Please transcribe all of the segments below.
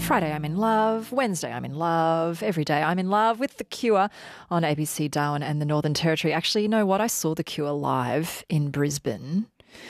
Friday I'm in love, Wednesday I'm in love, every day I'm in love with The Cure on ABC Darwin and the Northern Territory. Actually, you know what? I saw The Cure live in Brisbane.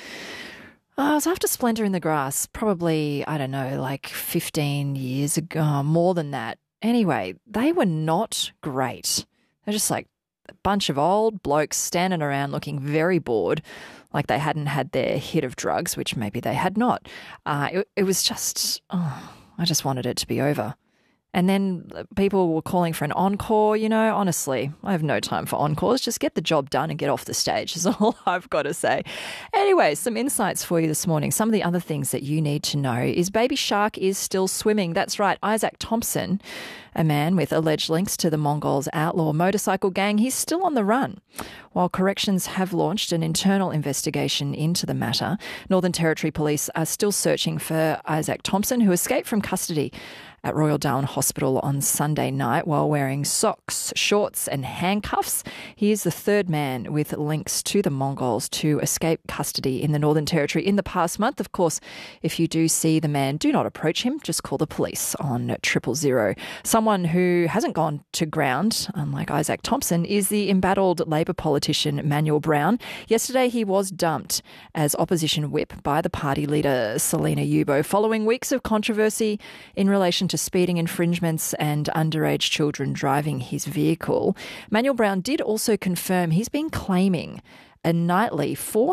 It was after Splendour in the Grass, probably, I don't know, like 15 years ago, more than that. Anyway, they were not great. They're just like a bunch of old blokes standing around looking very bored, like they hadn't had their hit of drugs, which maybe they had not. It was just, I just wanted it to be over. And then people were calling for an encore, you know. Honestly, I have no time for encores. Just get the job done and get off the stage is all I've got to say. Anyway, some insights for you this morning. Some of the other things that you need to know is Baby Shark is still swimming. That's right. Isaac Thompson, a man with alleged links to the Mongols' outlaw motorcycle gang, he's still on the run. While corrections have launched an internal investigation into the matter, Northern Territory Police are still searching for Isaac Thompson, who escaped from custody at Royal Darwin Hospital on Sunday night while wearing socks, shorts and handcuffs. He is the third man with links to the Mongols to escape custody in the Northern Territory in the past month. Of course, if you do see the man, do not approach him. Just call the police on 000. Someone who hasn't gone to ground, unlike Isaac Thompson, is the embattled Labor politician Manuel Brown. Yesterday, he was dumped as opposition whip by the party leader Selina Yubo following weeks of controversy in relation to speeding infringements and underage children driving his vehicle. Manuel Brown did also confirm he's been claiming a nightly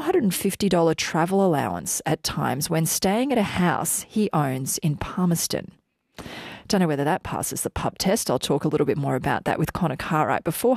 $450 travel allowance at times when staying at a house he owns in Palmerston. Don't know whether that passes the pub test. I'll talk a little bit more about that with Connor Cartwright before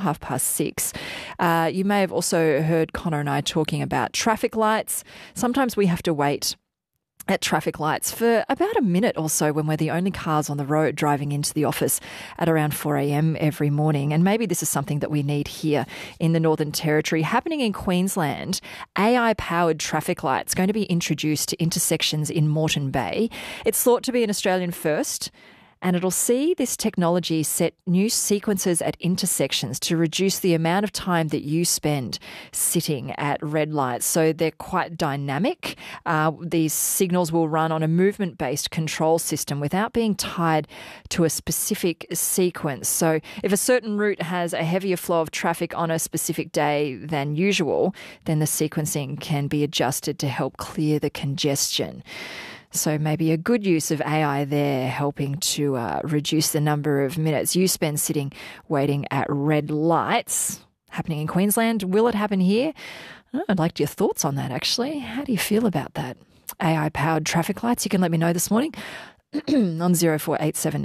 6:30. You may have also heard Connor and I talking about traffic lights. Sometimes we have to wait at traffic lights for about a minute or so when we're the only cars on the road driving into the office at around 4 a.m. every morning. And maybe this is something that we need here in the Northern Territory. Happening in Queensland, AI-powered traffic lights going to be introduced to intersections in Moreton Bay. It's thought to be an Australian first, and it'll see this technology set new sequences at intersections to reduce the amount of time that you spend sitting at red lights. So they're quite dynamic. These signals will run on a movement-based control system without being tied to a specific sequence. So if a certain route has a heavier flow of traffic on a specific day than usual, then the sequencing can be adjusted to help clear the congestion. So maybe a good use of AI there, helping to reduce the number of minutes you spend sitting waiting at red lights. Happening in Queensland. Will it happen here? I'd like your thoughts on that, actually. How do you feel about that? AI-powered traffic lights. You can let me know this morning on 0487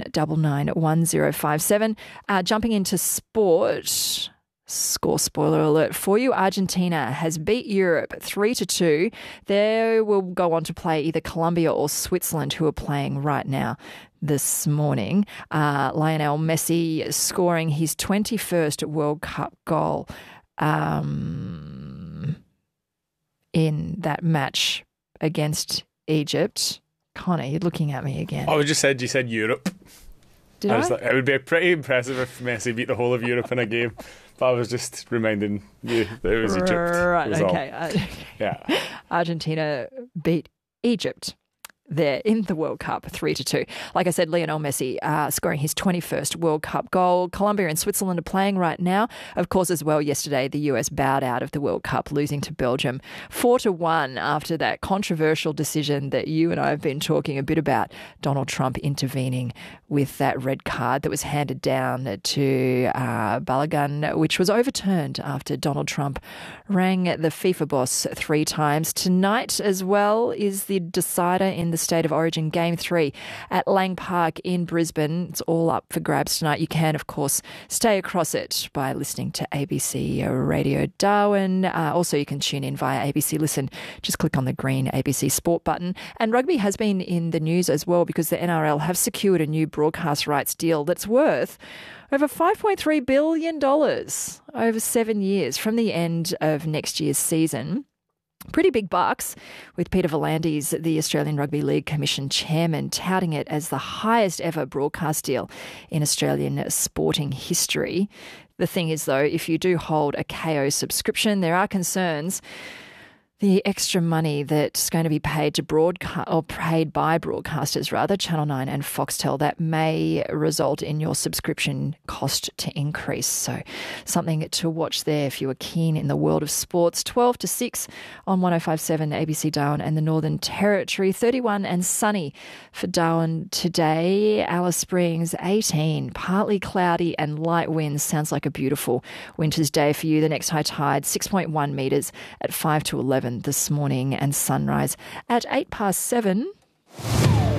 991057. Jumping into sport. Score spoiler alert for you. Argentina has beat Europe 3-2. They will go on to play either Colombia or Switzerland, who are playing right now this morning. Lionel Messi scoring his 21st World Cup goal in that match against Egypt. Connor, you're looking at me again. You said Europe. Did I? Was like, it would be pretty impressive if Messi beat the whole of Europe in a game. But I was just reminding you that it was Egypt. Right, okay. Yeah. Argentina beat Egypt there in the World Cup 3-2. Like I said, Lionel Messi scoring his 21st World Cup goal. Colombia and Switzerland are playing right now. Of course, as well, yesterday the US bowed out of the World Cup, losing to Belgium 4-1 after that controversial decision that you and I have been talking a bit about, Donald Trump intervening with that red card that was handed down to Balogun, which was overturned after Donald Trump rang the FIFA boss 3 times. Tonight as well is the decider in the State of Origin Game 3 at Lang Park in Brisbane. It's all up for grabs tonight. You can, of course, stay across it by listening to ABC Radio Darwin. Also, you can tune in via ABC Listen. Just click on the green ABC Sport button. And rugby has been in the news as well because the NRL have secured a new broadcast rights deal that's worth over $5.3 billion over 7 years from the end of next year's season. Pretty big bucks, with Peter V'landys, the Australian Rugby League Commission chairman, touting it as the highest ever broadcast deal in Australian sporting history. The thing is, though, if you do hold a KO subscription, there are concerns the extra money that's going to be paid to paid by broadcasters rather, Channel 9 and Foxtel, that may result in your subscription cost to increase. So something to watch there if you are keen in the world of sports. 12 to 6 on 105.7 ABC Darwin and the Northern Territory. 31 and sunny for Darwin today. Alice Springs 18, partly cloudy and light winds. Sounds like a beautiful winter's day for you. The next high tide 6.1 metres at 5 to 11 this morning, and sunrise at 7:08.